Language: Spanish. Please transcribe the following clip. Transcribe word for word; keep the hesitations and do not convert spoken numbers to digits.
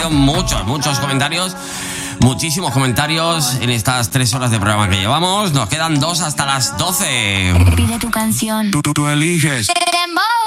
habido muchos, muchos comentarios. Muchísimos comentarios en estas tres horas de programa que llevamos. Nos quedan dos hasta las doce. Pide tu canción. Tú, tú, tú eliges. Dembow.